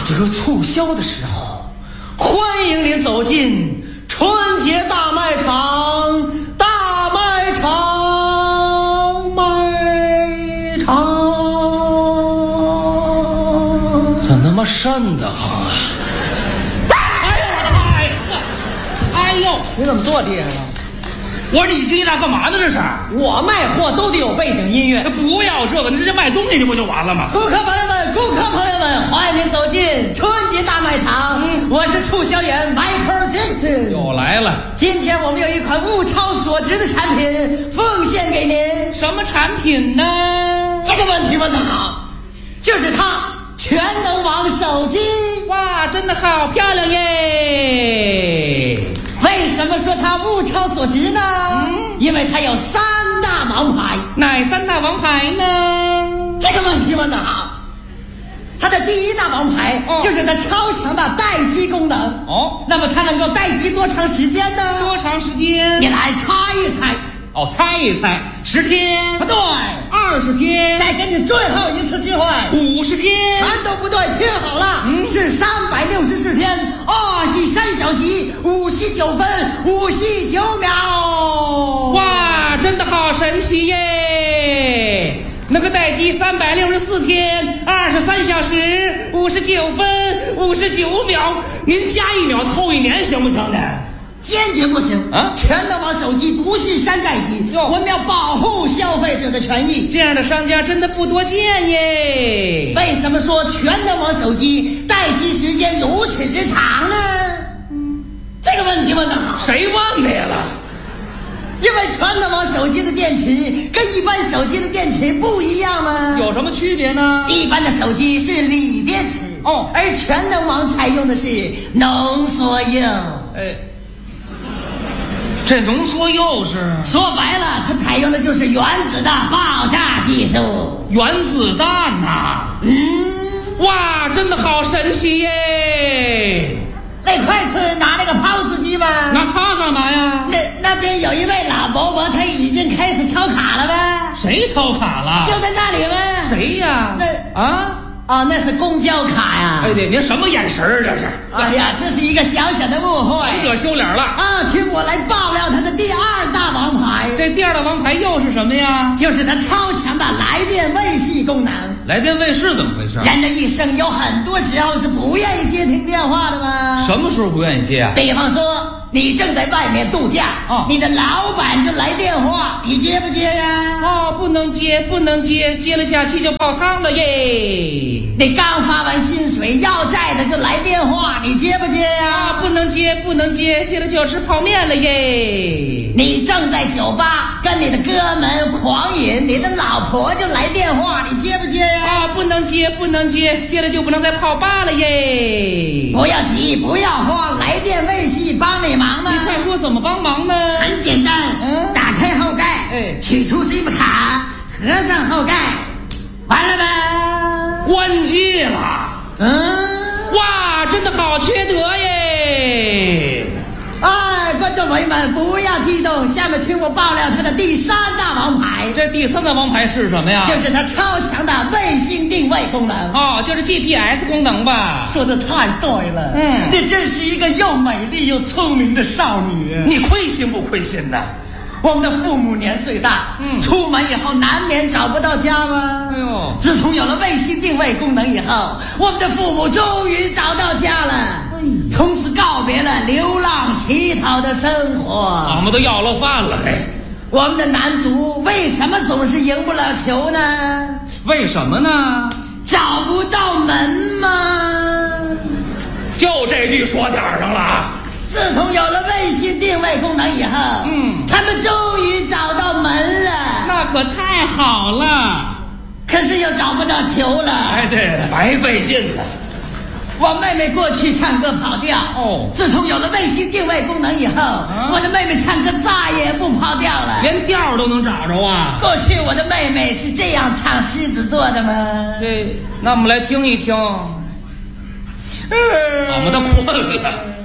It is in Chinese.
这个促销的时候，欢迎您走进春节大卖场，大卖场，卖场。 怎他妈瘆得慌啊！ 哎呦我的妈呀！哎呦， 你怎么坐地上了？ 我说你进来干嘛呢？这是我卖货都得有背景音乐。 不要这个，你直接卖东西不就完了吗？ 顾客朋友们，欢迎您走进春节大卖场。我是促销员 Michael Jackson。 又来了， 今天我们有一款物超所值的产品奉献给您。 什么产品呢？ 这个问题问得好，就是它全能王手机。 哇，真的好漂亮耶！ 为什么说它物超所值呢？因为它有3大王牌。 哪3大王牌呢？ 这个问题问得好，它的第1大王牌就是它超强的待机功能。那么它能够待机多长时间呢？ 多长时间？ 你来猜一猜。 猜一猜，10天？ 不对 ，20天？ 再给你最后一次机会 ，50天？ 全都不对，听好了，是364天23小时59分59秒。 哇，真的好神奇耶！能够待机364天23小时59分59秒，您加1秒凑1年行不行呢？ 坚决不行啊！全能王手机不是山寨机，我们要保护消费者的权益。 这样的商家真的不多见耶。 为什么说全能王手机待机时间如此之长呢？这个问题问得好。 谁问的呀了？ 因为全能王手机的电池跟一般手机的电池不一样吗？ 有什么区别呢？ 一般的手机是锂电池而全能王采用的是浓缩铀。 这浓缩铀是说白了，它采用的就是原子的爆炸技术。 原子弹呐！哇，真的好神奇耶！ 那快去拿那个 POS 机吧。 拿它干嘛呀？ 那边有一位老伯伯，他已经开始挑卡了呗。 谁挑卡了？ 就在那里呗。 谁呀？ 那是公交卡呀！ 对，您什么眼神这是？ 哎呀，这是一个小小的误会。 这羞脸了听我来爆料它的第2大王牌。 这第2大王牌又是什么呀？ 就是它超强的来电卫士功能。 来电卫士怎么回事？ 人的一生有很多时候是不愿意接听电话的吗？ 什么时候不愿意接啊？ 比方说你正在外面度假你的老板就来电话，你接不接呀？ 不能接，不能接，接了假期就泡汤了耶！ 你刚发完薪水要债的就来电话，你接不接呀？ 不能接，不能接，接了就要吃泡面了耶！ 你正在酒吧跟你的哥们狂饮，你的老婆就来电话，你接不接呀？ 不能接，不能接，接了就不能再泡吧了耶！ 不要急，不要慌，来电卫士帮你忙呢。 你快说怎么帮忙呢？ 很简单，打开后盖，取出 SIM 卡，合上后盖，完了呗。 关机了。哇，真的好缺德耶！ 观众朋友们不要激动，下面听我爆料它的第3大王牌。 这第3大王牌是什么呀？ 就是它超强的卫星定位功能。 就是 GPS 功能吧？ 说的太对了。你真是一个又美丽又聪明的少女。 你亏心不亏心的？ 我们的父母年岁大，出门以后难免找不到家吗？自从有了卫星定位功能以后，我们的父母终于找到家了。从此告别了流浪乞讨的生活。 我们都要了饭了我们的男足为什么总是赢不了球呢？ 为什么呢？ 找不到门吗？ 就这句说点上了。 自从有了卫星定位功能以后，他们终于找到门了。 那可太好了。 可是又找不到球了。 对，白费劲了。 我妹妹过去唱歌跑调自从有了卫星定位功能以后我的妹妹唱歌再也不跑调了， 连调都能找着啊。 过去我的妹妹是这样唱狮子座的吗？ 那我们来听一听。我们都困了。